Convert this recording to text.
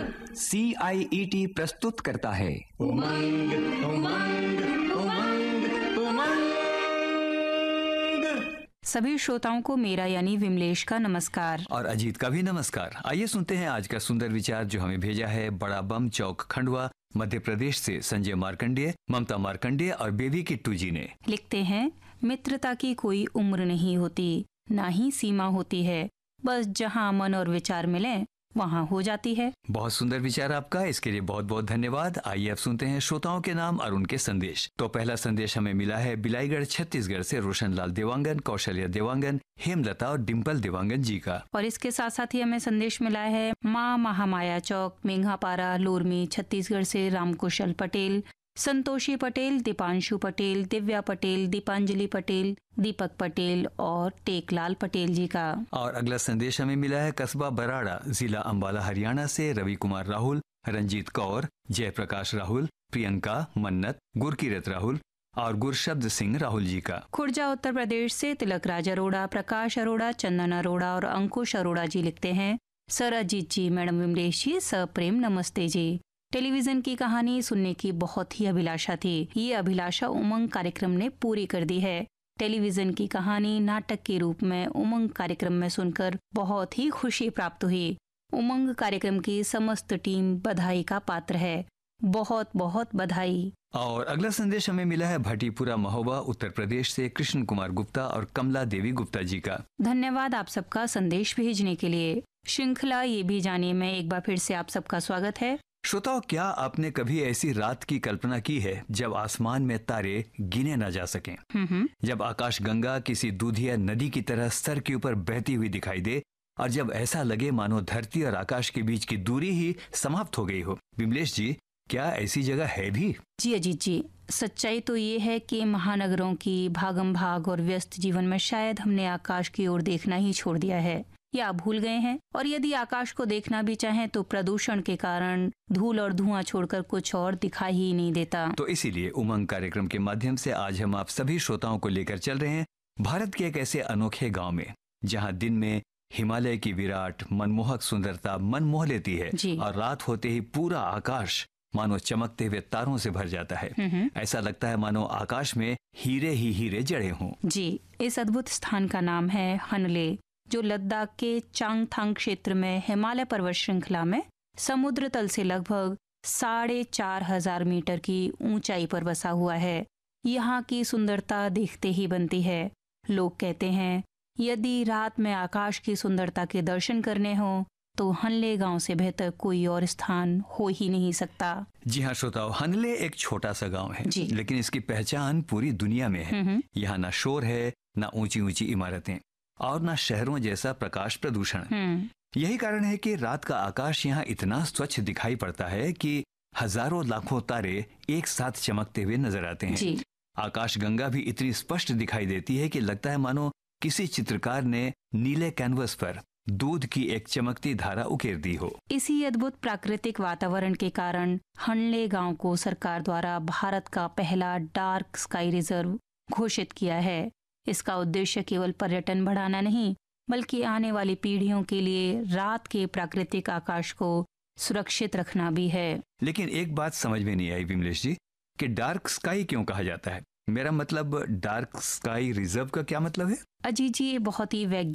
CIET प्रस्तुत करता है उमंग उमंग उमंग उमंग। सभी श्रोताओं को मेरा यानी विमलेश का नमस्कार और अजीत का भी नमस्कार। आइए सुनते हैं आज का सुंदर विचार जो हमें भेजा है बड़ा बम चौक खंडवा मध्य प्रदेश से संजय मार्कंडेय, ममता मार्कंडेय और बेबी किट्टू जी ने। लिखते हैं, मित्रता की कोई उम्र नहीं होती, ना ही सीमा होती है, बस जहाँ मन और विचार मिले वहाँ हो जाती है। बहुत सुंदर विचार आपका, इसके लिए बहुत बहुत धन्यवाद। आइए अब सुनते हैं श्रोताओं के नाम और उनके संदेश। तो पहला संदेश हमें मिला है बिलाईगढ़ छत्तीसगढ़ से रोशन लाल देवांगन, कौशल्या देवांगन, हेमलता और डिम्पल देवांगन जी का। और इसके साथ साथ ही हमें संदेश मिला है माँ महामाया चौक मेघापारा लोरमी छत्तीसगढ़ से रामकुशल पटेल, संतोषी पटेल, दीपांशु पटेल, दिव्या पटेल, दीपांजलि पटेल, दीपक पटेल और टेकलाल पटेल जी का। और अगला संदेश हमें मिला है कस्बा बराड़ा जिला अंबाला हरियाणा से रवि कुमार राहुल, रंजीत कौर, जयप्रकाश राहुल, प्रियंका, मन्नत, गुरकीरत राहुल और गुरशब्द सिंह राहुल जी का। खुर्जा उत्तर प्रदेश से तिलक राज अरोड़ा, प्रकाश अरोड़ा, चंदन अरोड़ा और अंकुश अरोड़ा जी लिखते हैं, सर अजीत जी, मैडम विमलेश जी, सप्रेम नमस्ते जी। टेलीविजन की कहानी सुनने की बहुत ही अभिलाषा थी, ये अभिलाषा उमंग कार्यक्रम ने पूरी कर दी है। टेलीविजन की कहानी नाटक के रूप में उमंग कार्यक्रम में सुनकर बहुत ही खुशी प्राप्त हुई। उमंग कार्यक्रम की समस्त टीम बधाई का पात्र है, बहुत बहुत बधाई। और अगला संदेश हमें मिला है भटीपुरा महोबा उत्तर प्रदेश से कृष्ण कुमार गुप्ता और कमला देवी गुप्ता जी का। धन्यवाद आप सबका संदेश भेजने के लिए। श्रृंखला ये भी जानिए में एक बार फिर से आप सबका स्वागत है। श्रोताओं, क्या आपने कभी ऐसी रात की कल्पना की है जब आसमान में तारे गिने न जा सकें? जब आकाश गंगा किसी दूधिया नदी की तरह सर के ऊपर बहती हुई दिखाई दे और जब ऐसा लगे मानो धरती और आकाश के बीच की दूरी ही समाप्त हो गई हो। विमलेश जी, क्या ऐसी जगह है भी? जी अजीत जी, सच्चाई तो ये है कि महानगरों की भागम भाग और व्यस्त जीवन में शायद हमने आकाश की ओर देखना ही छोड़ दिया है या भूल गए हैं। और यदि आकाश को देखना भी चाहें तो प्रदूषण के कारण धूल और धुआं छोड़कर कुछ और दिखाई ही नहीं देता। तो इसीलिए उमंग कार्यक्रम के माध्यम से आज हम आप सभी श्रोताओं को लेकर चल रहे हैं भारत के एक ऐसे अनोखे गांव में जहां दिन में हिमालय की विराट मनमोहक सुंदरता मन मोह लेती है और रात होते ही पूरा आकाश मानो चमकते हुए तारों से भर जाता है। ऐसा लगता है मानो आकाश में हीरे ही हीरे जड़े हों। जी, इस अद्भुत स्थान का नाम है हनले, जो लद्दाख के चांगथांग क्षेत्र में हिमालय पर्वत श्रृंखला में समुद्र तल से लगभग 4,500 मीटर की ऊंचाई पर बसा हुआ है। यहाँ की सुंदरता देखते ही बनती है। लोग कहते हैं यदि रात में आकाश की सुंदरता के दर्शन करने हो तो हनले गांव से बेहतर कोई और स्थान हो ही नहीं सकता। जी हाँ श्रोताओ, हनले एक छोटा सा गांव है, लेकिन इसकी पहचान पूरी दुनिया में है। यहाँ ना शोर है, ना ऊंची ऊंची इमारतें और ना शहरों जैसा प्रकाश प्रदूषण। यही कारण है कि रात का आकाश यहाँ इतना स्वच्छ दिखाई पड़ता है कि हजारों लाखों तारे एक साथ चमकते हुए नजर आते हैं। आकाश गंगा भी इतनी स्पष्ट दिखाई देती है कि लगता है मानो किसी चित्रकार ने नीले कैनवस पर दूध की एक चमकती धारा उकेर दी हो। इसी अद्भुत प्राकृतिक वातावरण के कारण हनले गांव को सरकार द्वारा भारत का पहला डार्क स्काई रिजर्व घोषित किया है। इसका उद्देश्य केवल पर्यटन बढ़ाना नहीं, बल्कि आने वाली पीढ़ियों के लिए रात के प्राकृतिक आकाश को सुरक्षित रखना भी है। लेकिन एक बात समझ में नहीं आई विमलेश जी, कि डार्क स्काई क्यों कहा जाता है? मेरा मतलब डार्क स्काई रिजर्व का क्या मतलब है? अजीत जी, ये बहुत ही